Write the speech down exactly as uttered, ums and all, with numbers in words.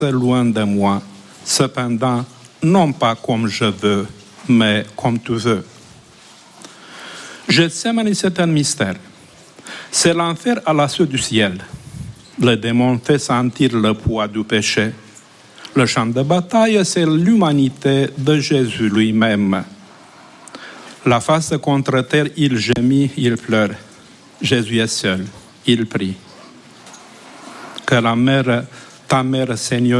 loin de moi. Cependant, non pas comme je veux, mais comme tu veux. Gethsémani, c'est un mystère. C'est l'enfer à la suite du ciel. Le démon fait sentir le poids du péché. Le champ de bataille, c'est l'humanité de Jésus lui-même. La face contre terre, il gémit, il pleure. Jésus est seul, il prie. Que la mère, ta mère, Seigneur,